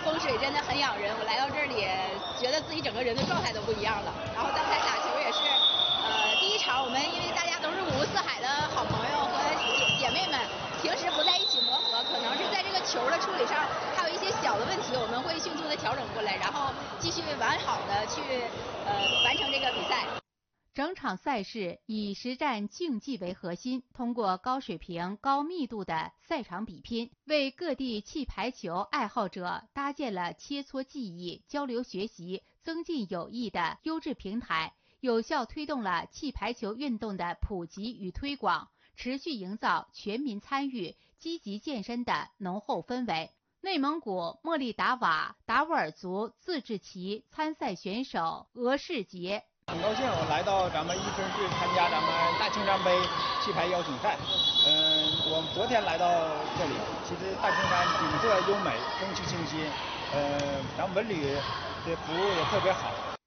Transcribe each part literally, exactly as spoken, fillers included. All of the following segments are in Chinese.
风水真的很养人。我来到这里，觉得自己整个人的状态都不一样了。然后刚才打球也是，呃，第一场我们因为大家都是五湖四海的好朋友和姐姐妹们，平时不在一起磨合，可能是在这个球的处理上还有一些小的问题，我们会迅速的调整过来，然后继续完好的去呃完成这个比赛。 整场赛事以实战竞技为核心，通过高水平、高密度的赛场比拼，为各地气排球爱好者搭建了切磋技艺、交流学习、增进友谊的优质平台，有效推动了气排球运动的普及与推广，持续营造全民参与、积极健身的浓厚氛围。内蒙古莫力达瓦达斡尔族自治旗参赛选手额世杰。 很高兴我来到咱们伊春市参加咱们大青山杯气排邀请赛。嗯，我昨天来到这里，其实大青山景色优美，空气清新，呃，咱们文旅的服务也特别好。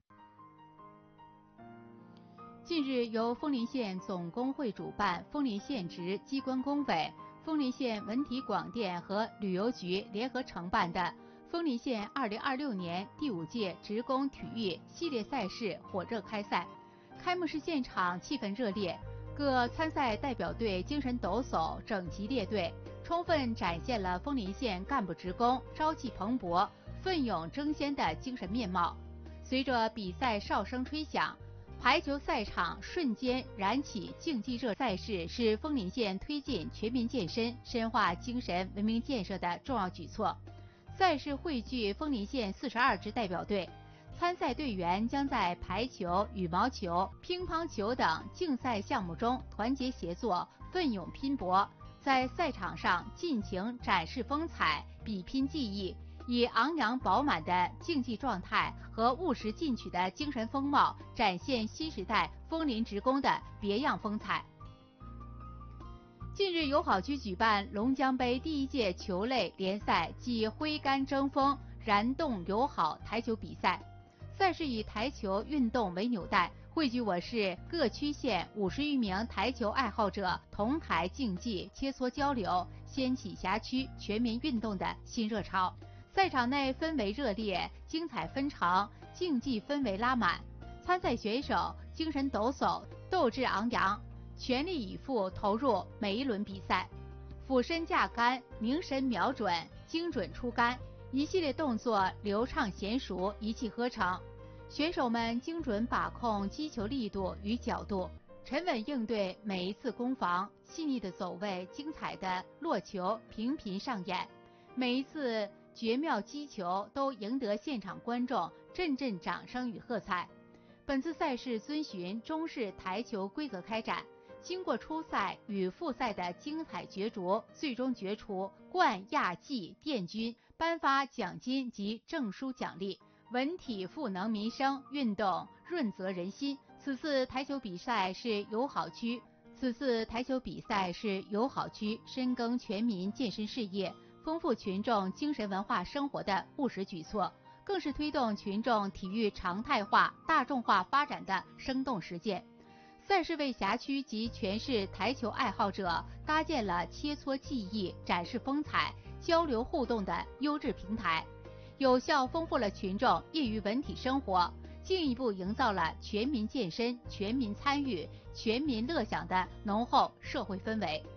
近日，由枫林县总工会主办，枫林县直机关工委、枫林县文体广电和旅游局联合承办的枫林县二零二六年第五届职工体育系列赛事火热开赛。开幕式现场气氛热烈，各参赛代表队精神抖擞，整齐列队，充分展现了枫林县干部职工朝气蓬勃、奋勇争先的精神面貌。随着比赛哨声吹响，排球赛场瞬间燃起竞技热。赛事是枫林县推进全民健身、深化精神文明建设的重要举措。赛事汇聚枫林县四十二支代表队，参赛队员将在排球、羽毛球、乒乓球等竞赛项目中团结协作，奋勇拼搏，在赛场上尽情展示风采，比拼技艺，以昂扬饱满的竞技状态和务实进取的精神风貌，展现新时代枫林职工的别样风采。近日，友好区举办龙江杯第一届球类联赛暨挥杆争锋燃动友好台球比赛。赛事以台球运动为纽带，汇聚我市各区县五十余名台球爱好者同台竞技切磋交流，掀起辖区全民运动的新热潮。赛场内氛围热烈，精彩纷呈，竞技氛围拉满，参赛选手精神抖擞，斗志昂扬，全力以赴投入每一轮比赛，俯身架杆，凝神瞄准，精准出杆，一系列动作流畅娴熟，一气呵成。选手们精准把控击球力度与角度，沉稳应对每一次攻防，细腻的走位，精彩的落球频频上演，每一次绝妙击球都赢得现场观众阵阵掌声与喝彩。本次赛事遵循中式台球规则开展，经过初赛与复赛的精彩角逐，最终决出冠亚季殿军，颁发奖金及证书奖励。文体赋能民生，运动润泽人心。此次台球比赛是友好区，此次台球比赛是友好区深耕全民健身事业，丰富群众精神文化生活的务实举措，更是推动群众体育常态化、大众化发展的生动实践。赛事为辖区及全市台球爱好者搭建了切磋技艺、展示风采、交流互动的优质平台，有效丰富了群众业余文体生活，进一步营造了全民健身、全民参与、全民乐享的浓厚社会氛围。